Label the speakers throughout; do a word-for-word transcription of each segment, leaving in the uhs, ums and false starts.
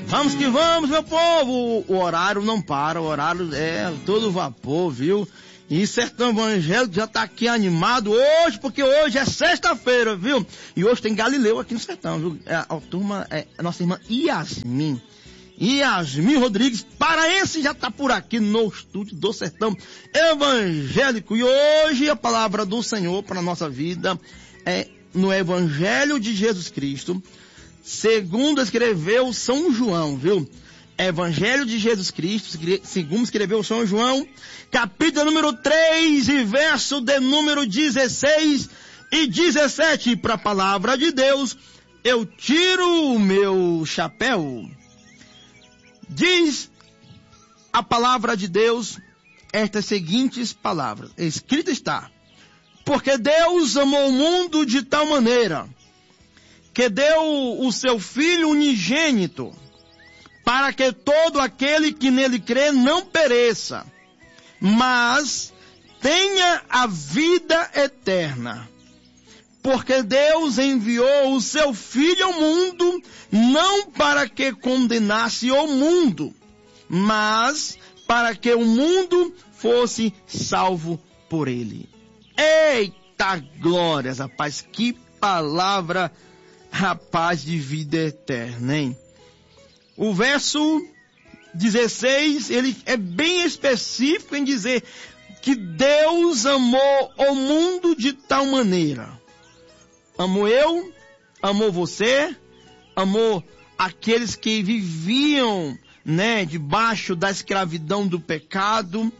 Speaker 1: Vamos que vamos, meu povo. O horário não para, o horário é todo vapor, viu? E Sertão Evangélico já tá aqui animado hoje, porque hoje é sexta-feira, viu? E hoje tem Galileu aqui no Sertão, viu? É, a turma é a nossa irmã Yasmin. Yasmin Rodrigues, paraense, já tá por aqui no estúdio do Sertão Evangélico. E hoje a palavra do Senhor para a nossa vida é no Evangelho de Jesus Cristo, segundo escreveu São João, viu? Evangelho de Jesus Cristo, segundo escreveu São João, capítulo número três e verso de número dezesseis e dezessete. Para a palavra de Deus, eu tiro o meu chapéu. Diz a palavra de Deus estas seguintes palavras. Escrito está: porque Deus amou o mundo de tal maneira que deu o seu Filho unigênito, para que todo aquele que nele crê não pereça, mas tenha a vida eterna. Porque Deus enviou o seu Filho ao mundo, não para que condenasse o mundo, mas para que o mundo fosse salvo por ele. Eita glórias, rapaz, que palavra, rapaz, de vida eterna, hein? O verso dezesseis, ele é bem específico em dizer que Deus amou o mundo de tal maneira. Amou eu, amou você, amou aqueles que viviam, né, debaixo da escravidão do pecado.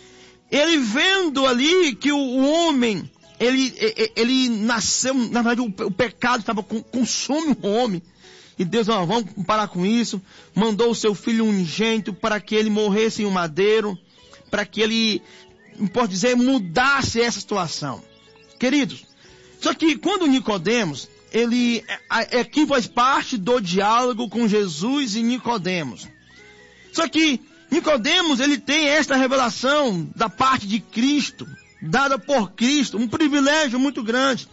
Speaker 1: Ele vendo ali que o homem, ele, ele nasceu, na verdade o, o pecado estava consume o homem. E Deus, ó, vamos parar com isso, mandou o seu Filho unigênito para que ele morresse em um madeiro, para que ele, pode dizer, mudasse essa situação. Queridos, só que quando Nicodemos, ele, aqui faz parte do diálogo com Jesus e Nicodemos. Só que Nicodemos, ele tem esta revelação da parte de Cristo, dada por Cristo, um privilégio muito grande.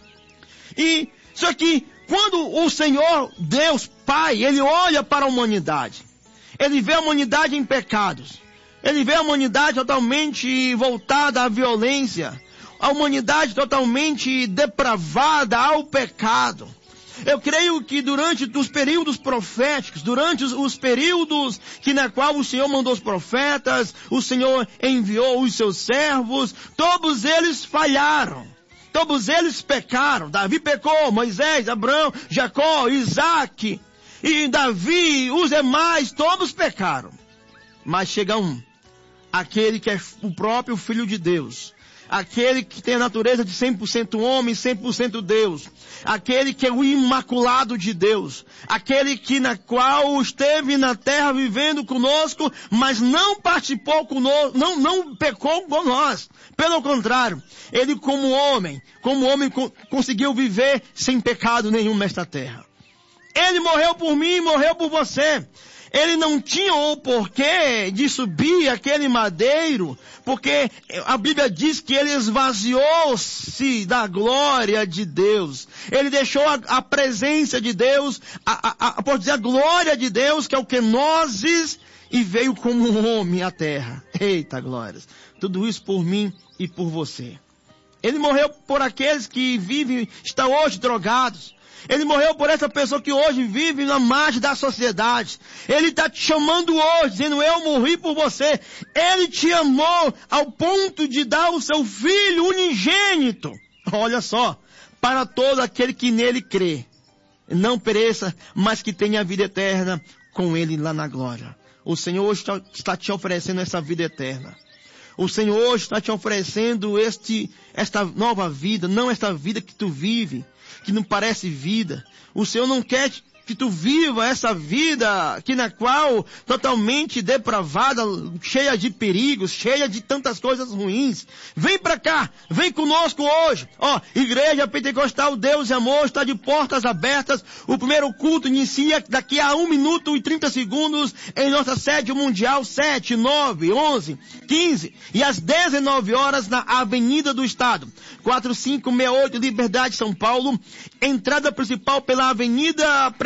Speaker 1: E, só que, quando o Senhor, Deus Pai, ele olha para a humanidade, ele vê a humanidade em pecados, ele vê a humanidade totalmente voltada à violência, a humanidade totalmente depravada ao pecado. Eu creio que durante os períodos proféticos, durante os, os períodos que na qual o Senhor mandou os profetas, o Senhor enviou os seus servos, todos eles falharam. Todos eles pecaram. Davi pecou, Moisés, Abraão, Jacó, Isaac e Davi, os demais, todos pecaram. Mas chega um, aquele que é o próprio Filho de Deus, aquele que tem a natureza de cem por cento homem, cem por cento Deus, aquele que é o imaculado de Deus, aquele que na qual esteve na terra vivendo conosco, mas não participou conosco, não, não pecou com nós. Pelo contrário, ele como homem, como homem co- conseguiu viver sem pecado nenhum nesta terra. Ele morreu por mim, morreu por você. Ele não tinha o porquê de subir aquele madeiro, porque a Bíblia diz que ele esvaziou-se da glória de Deus. Ele deixou a, a presença de Deus, a, a, a, pode dizer, a glória de Deus, que é o que nós, e veio como um homem à terra. Eita glórias! Tudo isso por mim e por você. Ele morreu por aqueles que vivem, estão hoje drogados. Ele morreu por essa pessoa que hoje vive na margem da sociedade. Ele está te chamando hoje, dizendo, eu morri por você. Ele te amou ao ponto de dar o seu Filho unigênito. Olha só, para todo aquele que nele crê. Não pereça, mas que tenha a vida eterna com ele lá na glória. O Senhor hoje está te oferecendo essa vida eterna. O Senhor hoje está te oferecendo este, esta nova vida, não esta vida que tu vive, que não parece vida. O Senhor não quer que tu viva essa vida que na qual totalmente depravada, cheia de perigos, cheia de tantas coisas ruins. Vem pra cá, vem conosco hoje. Ó, Igreja Pentecostal Deus e Amor está de portas abertas. O primeiro culto inicia daqui a um minuto e trinta segundos em nossa sede mundial, sete, nove, onze, quinze e às dezenove horas na Avenida do Estado, quatro cinco seis oito Liberdade, São Paulo. Entrada principal pela Avenida Pre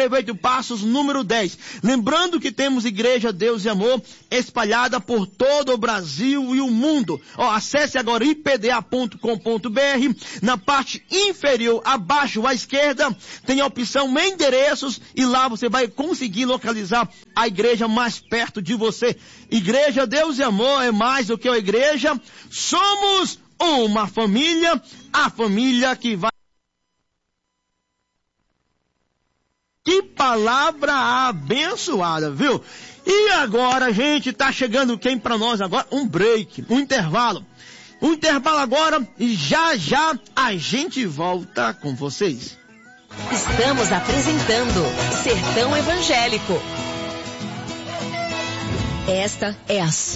Speaker 1: Prefeito Passos, número dez. Lembrando que temos Igreja Deus e Amor espalhada por todo o Brasil e o mundo. Ó, acesse agora i p d a ponto com ponto b r. Na parte inferior, abaixo à esquerda, tem a opção endereços e lá você vai conseguir localizar a igreja mais perto de você. Igreja Deus e Amor é mais do que a igreja. Somos uma família, a família que vai... Que palavra abençoada, viu? E agora, gente, tá chegando quem para nós agora? Um break, um intervalo. Um intervalo agora e já já a gente volta com vocês.
Speaker 2: Estamos apresentando Sertão Evangélico. Esta é a